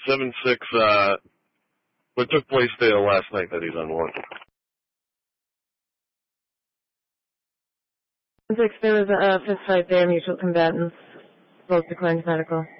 7-6, what took place there last night that he's unwanted? 6, there was a fist fight there, mutual combatants. Both declined medical.